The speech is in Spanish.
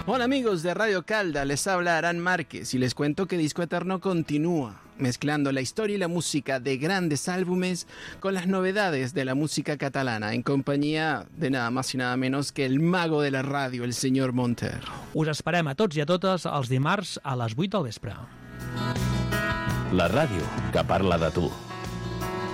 Hola amigos de Radio Calda, les habla Aran Márquez y les cuento que Disco Eterno continúa mezclando la historia y la música de grandes álbumes con las novedades de la música catalana en compañía de nada más y nada menos que el mago de la radio, el señor Monter. Us esperem a tots i a totes els dimarts a les 8 del vespre. La ràdio que parla de tu.